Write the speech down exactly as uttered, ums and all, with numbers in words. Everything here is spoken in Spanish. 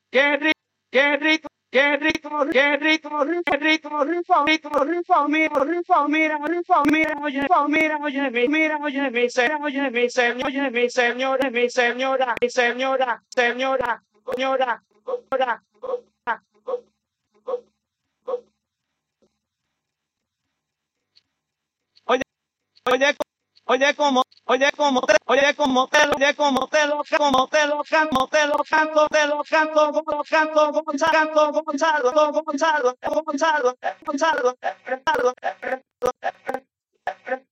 qué rico, qué rico, qué rico, qué rico, rico, rico, rico, rico, rico, mira, rico, mira, rico, mira, oye, mira, oye, mi, mira, oye, mi señor, oye, mi señor, oye, mi señora, mi señora, mi señora, señora, señora, señora, oye, oye, oye, como, oye, como te, oye, como te lo, oye, como te lo, como te lo canto, te lo canto, te lo canto, como lo canto, Gonzalo, canto, Gonzalo, Gonzalo, Gonzalo, Gonzalo, Gonzalo, Gonzalo,